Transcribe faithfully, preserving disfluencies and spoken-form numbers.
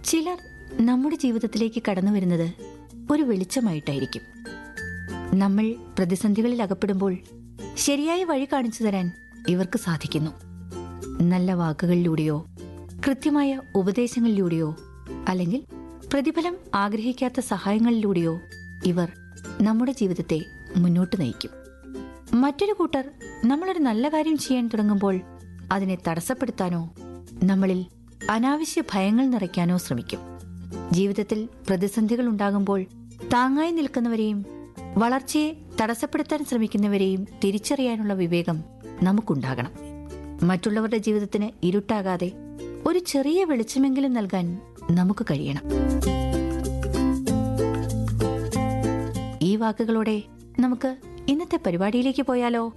ചിലർ നമ്മുടെ ജീവിതത്തിലേക്ക് കടന്നു വരുന്നത് ഒരു വെളിച്ചമായിട്ടായിരിക്കും. നമ്മൾ പ്രതിസന്ധികളിൽ അകപ്പെടുമ്പോൾ ശരിയായ വഴി കാണിച്ചു തരാൻ ഇവർക്ക് സാധിക്കുന്നു. നല്ല വാക്കുകളിലൂടെയോ കൃത്യമായ ഉപദേശങ്ങളിലൂടെയോ അല്ലെങ്കിൽ പ്രതിഫലം ആഗ്രഹിക്കാത്ത സഹായങ്ങളിലൂടെയോ ഇവർ നമ്മുടെ ജീവിതത്തെ മുന്നോട്ട് നയിക്കും. മറ്റൊരു കൂട്ടർ നമ്മളൊരു നല്ല കാര്യം ചെയ്യാൻ തുടങ്ങുമ്പോൾ അതിനെ തടസ്സപ്പെടുത്താനോ നമ്മളിൽ അനാവശ്യ ഭയങ്ങൾ നിറയ്ക്കാനോ ശ്രമിക്കും. ജീവിതത്തിൽ പ്രതിസന്ധികൾ ഉണ്ടാകുമ്പോൾ താങ്ങായി നിൽക്കുന്നവരെയും വളർച്ചയെ തടസ്സപ്പെടുത്താൻ ശ്രമിക്കുന്നവരെയും തിരിച്ചറിയാനുള്ള വിവേകം നമുക്കുണ്ടാകണം. മറ്റുള്ളവരുടെ ജീവിതത്തിന് ഇരുട്ടാകാതെ ഒരു ചെറിയ വെളിച്ചമെങ്കിലും നൽകാൻ നമുക്ക് കഴിയണം. ഈ വാക്കുകളോടെ നമുക്ക് ഇന്നത്തെ പരിപാടിയിലേക്ക് പോയാലോ?